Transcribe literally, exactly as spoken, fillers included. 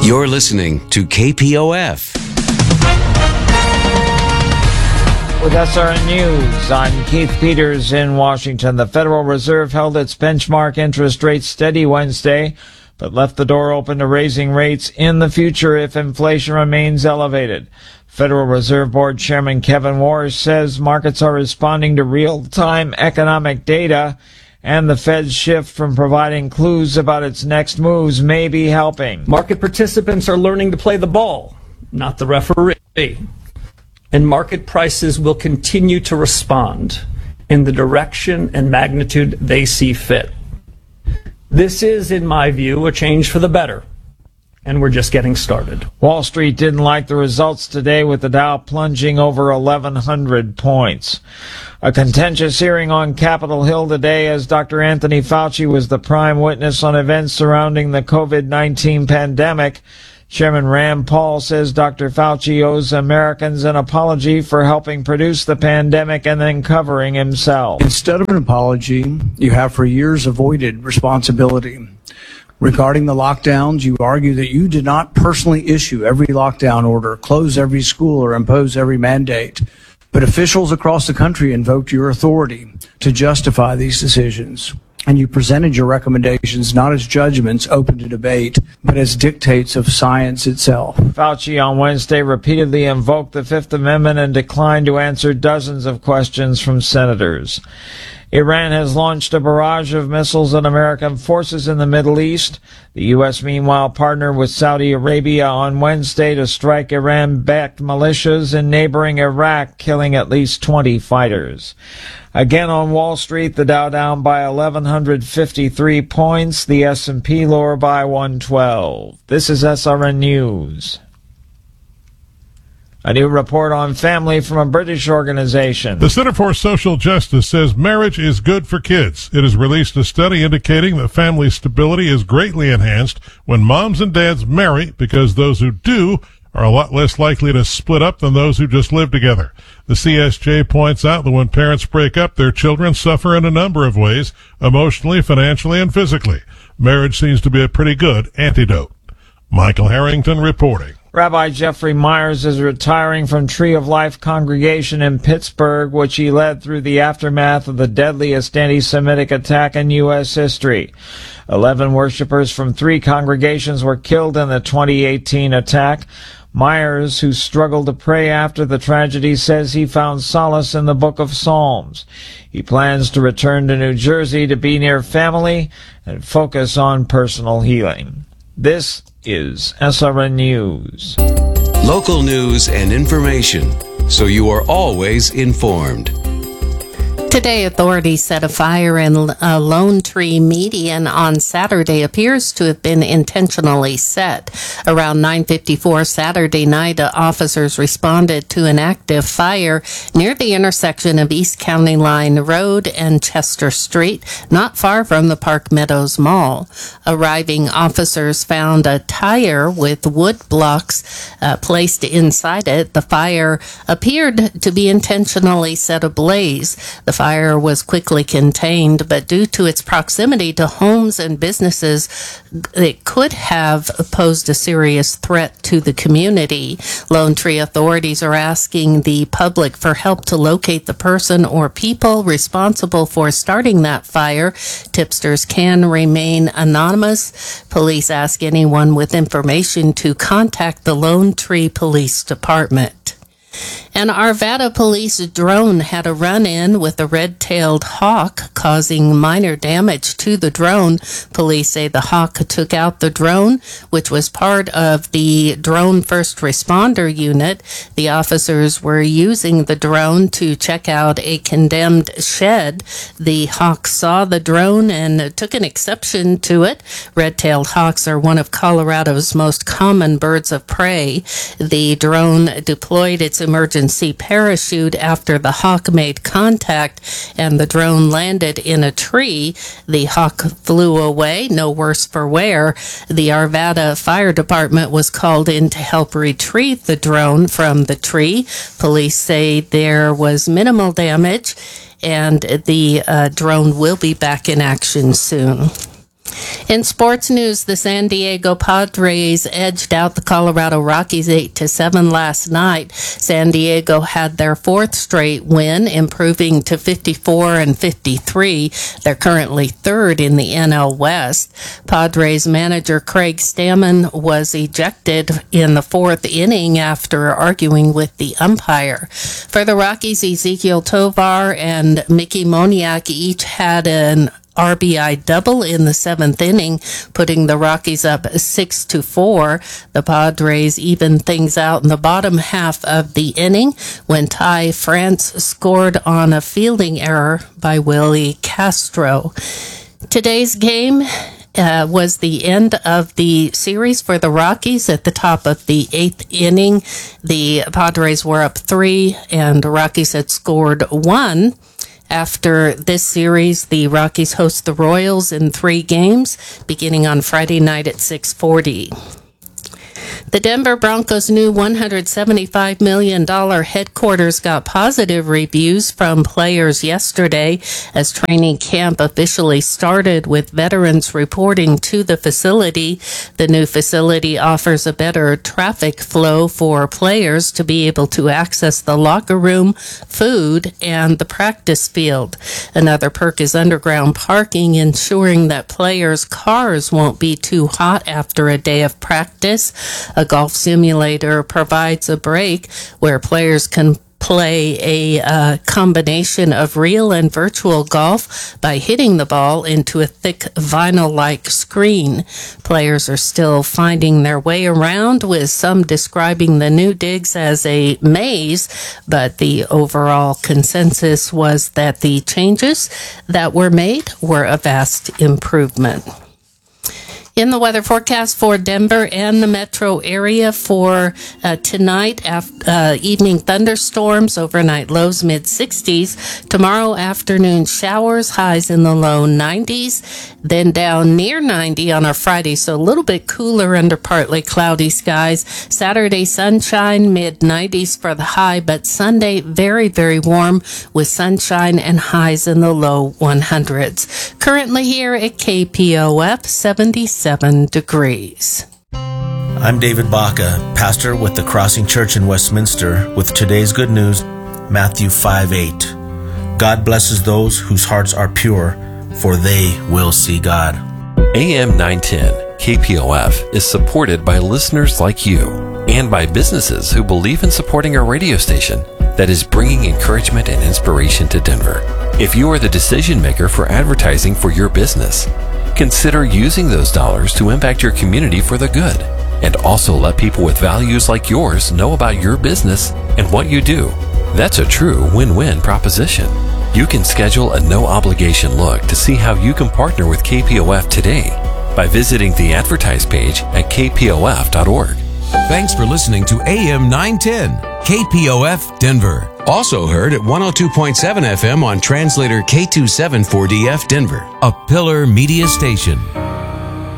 You're listening to K P O F. With S R N News, I'm Keith Peters in Washington. The Federal Reserve held its benchmark interest rate steady Wednesday, but left the door open to raising rates in the future if inflation remains elevated. Federal Reserve Board Chairman Kevin Warsh says markets are responding to real-time economic data, and the Fed's shift from providing clues about its next moves may be helping. Market participants are learning to play the ball, not the referee. And market prices will continue to respond in the direction and magnitude they see fit. This is, in my view, a change for the better, and we're just getting started. Wall Street didn't like the results today, with the Dow plunging over eleven hundred points. A contentious hearing on Capitol Hill today, as Doctor Anthony Fauci was the prime witness on events surrounding the COVID nineteen pandemic. Chairman Rand Paul says Doctor Fauci owes Americans an apology for helping produce the pandemic and then covering himself. Instead of an apology, you have for years avoided responsibility. Regarding the lockdowns, you argue that you did not personally issue every lockdown order, close every school, or impose every mandate. But officials across the country invoked your authority to justify these decisions. And you presented your recommendations not as judgments open to debate, but as dictates of science itself. Fauci on Wednesday repeatedly invoked the Fifth Amendment and declined to answer dozens of questions from senators. Iran has launched a barrage of missiles at American forces in the Middle East. The U S, meanwhile, partnered with Saudi Arabia on Wednesday to strike Iran-backed militias in neighboring Iraq, killing at least twenty fighters. Again on Wall Street, the Dow down by eleven fifty-three points, the S and P lower by one twelve. This is S R N News. A new report on family from a British organization. The Center for Social Justice says marriage is good for kids. It has released a study indicating that family stability is greatly enhanced when moms and dads marry, because those who do are a lot less likely to split up than those who just live together. The C S J points out that when parents break up, their children suffer in a number of ways, emotionally, financially, and physically. Marriage seems to be a pretty good antidote. Michael Harrington reporting. Rabbi Jeffrey Myers is retiring from Tree of Life congregation in Pittsburgh, which he led through the aftermath of the deadliest anti-Semitic attack in U S history. Eleven worshipers from three congregations were killed in the twenty eighteen attack. Myers, who struggled to pray after the tragedy, says he found solace in the book of Psalms. He plans to return to New Jersey to be near family and focus on personal healing. This is S R N News. Local news and information, so you are always informed. Today, authorities said a fire in a Lone Tree median on Saturday appears to have been intentionally set. Around nine fifty-four Saturday night, officers responded to an active fire near the intersection of East County Line Road and Chester Street, not far from the Park Meadows Mall. Arriving officers found a tire with wood blocks uh, placed inside it. The fire appeared to be intentionally set ablaze. The fire fire was quickly contained, but due to its proximity to homes and businesses, it could have posed a serious threat to the community. Lone Tree authorities are asking the public for help to locate the person or people responsible for starting that fire. Tipsters can remain anonymous. Police ask anyone with information to contact the Lone Tree Police Department. An Arvada police drone had a run-in with a red-tailed hawk, causing minor damage to the drone. Police say the hawk took out the drone, which was part of the drone first responder unit. The officers were using the drone to check out a condemned shed. The hawk saw the drone and took an exception to it. Red-tailed hawks are one of Colorado's most common birds of prey. The drone deployed its emergency parachute after the hawk made contact and the drone landed in a tree. The hawk flew away, no worse for wear. The Arvada Fire Department was called in to help retrieve the drone from the tree. Police say there was minimal damage and the uh, drone will be back in action soon. In sports news, the San Diego Padres edged out the Colorado Rockies eight to seven last night. San Diego had their fourth straight win, improving to fifty-four and fifty-three. They're currently third in the N L West. Padres manager Craig Stammen was ejected in the fourth inning after arguing with the umpire. For the Rockies, Ezequiel Tovar and Mickey Moniak each had an R B I double in the seventh inning, putting the Rockies up six to four. The Padres evened things out in the bottom half of the inning when Ty France scored on a fielding error by Willie Castro. Today's game Uh, was the end of the series for the Rockies. At the top of the eighth inning, the Padres were up three, and the Rockies had scored one. After this series, the Rockies host the Royals in three games, beginning on Friday night at six forty. The Denver Broncos' new one hundred seventy-five million dollars headquarters got positive reviews from players yesterday as training camp officially started, with veterans reporting to the facility. The new facility offers a better traffic flow for players to be able to access the locker room, food, and the practice field. Another perk is underground parking, ensuring that players' cars won't be too hot after a day of practice. A golf simulator provides a break where players can play a uh, combination of real and virtual golf by hitting the ball into a thick vinyl-like screen. Players are still finding their way around, with some describing the new digs as a maze, but the overall consensus was that the changes that were made were a vast improvement. In the weather forecast for Denver and the metro area for uh, tonight, after, uh, evening thunderstorms, overnight lows mid sixties. Tomorrow afternoon showers, highs in the low nineties. Then down near ninety on our Friday, so a little bit cooler under partly cloudy skies. Saturday sunshine, mid nineties for the high, but Sunday very, very warm with sunshine and highs in the low hundreds. Currently here at K P O F, seventy-seven degrees. I'm David Baca, pastor with the Crossing Church in Westminster, with today's good news, Matthew five eight. God blesses those whose hearts are pure, for they will see God. A M nine ten K P O F is supported by listeners like you and by businesses who believe in supporting our radio station that is bringing encouragement and inspiration to Denver. If you are the decision maker for advertising for your business, consider using those dollars to impact your community for the good, and also let people with values like yours know about your business and what you do. That's a true win-win proposition. You can schedule a no-obligation look to see how you can partner with K P O F today by visiting the advertise page at k p o f dot org. Thanks for listening to A M nine ten, K P O F Denver. Also heard at one oh two point seven F M on translator K twenty-seven four D F Denver, a Pillar Media station.